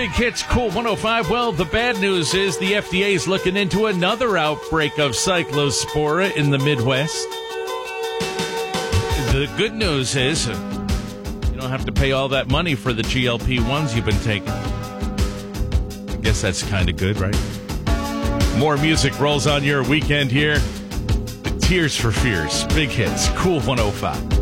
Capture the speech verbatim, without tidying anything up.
Big Hits, Cool one oh five. Well, the bad news is the F D A is looking into another outbreak of cyclospora in the Midwest. The good news is uh, you don't have to pay all that money for the G L P ones you've been taking. I guess that's kind of good, right? More music rolls on your weekend here. Tears for Fears, Big Hits, Cool one oh five.